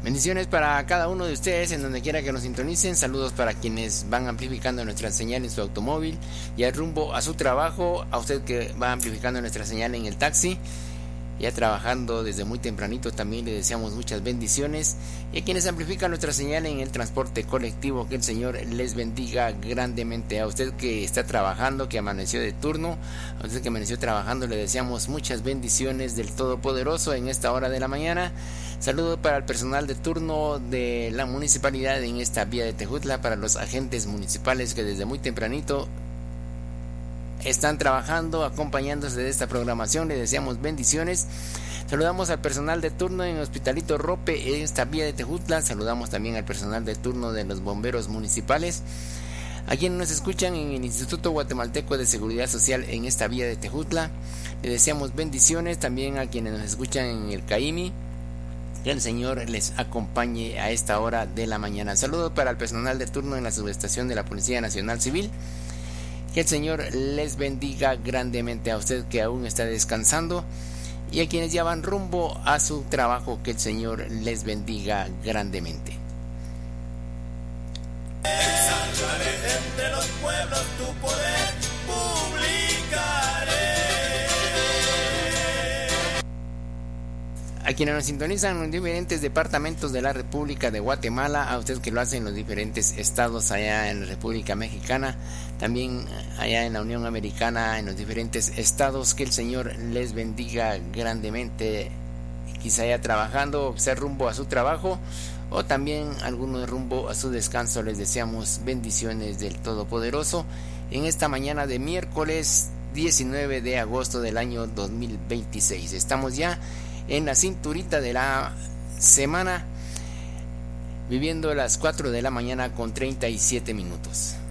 Bendiciones para cada uno de ustedes en donde quiera que nos sintonicen. Saludos para quienes van amplificando nuestra señal en su automóvil ya rumbo a su trabajo. A usted que va amplificando nuestra señal en el taxi, ya trabajando desde muy tempranito, también le deseamos muchas bendiciones. Y a quienes amplifican nuestra señal en el transporte colectivo, que el Señor les bendiga grandemente. A usted que está trabajando, que amaneció de turno, a usted que amaneció trabajando, le deseamos muchas bendiciones del Todopoderoso en esta hora de la mañana. Saludo para el personal de turno de la municipalidad en esta vía de Tejutla, para los agentes municipales que desde muy tempranito están trabajando, acompañándose de esta programación. Le deseamos bendiciones. Saludamos al personal de turno en Hospitalito Rope en esta vía de Tejutla. Saludamos también al personal de turno de los bomberos municipales. A quienes nos escuchan en el Instituto Guatemalteco de Seguridad Social en esta vía de Tejutla, le deseamos bendiciones. También a quienes nos escuchan en el CAIMI, que el Señor les acompañe a esta hora de la mañana. Saludos para el personal de turno en la subestación de la Policía Nacional Civil. Que el Señor les bendiga grandemente. A usted que aún está descansando y a quienes ya van rumbo a su trabajo, que el Señor les bendiga grandemente. Exaltaré entre los pueblos tu poder, publicaré. A quienes nos sintonizan en los diferentes departamentos de la República de Guatemala, a usted que lo hace en los diferentes estados allá en la República Mexicana, también allá en la Unión Americana, en los diferentes estados, que el Señor les bendiga grandemente, quizá ya trabajando, sea rumbo a su trabajo, o también algunos rumbo a su descanso. Les deseamos bendiciones del Todopoderoso en esta mañana de miércoles 19 de agosto del año 2026. Estamos ya en la cinturita de la semana, viviendo las 4 de la mañana con 37 minutos.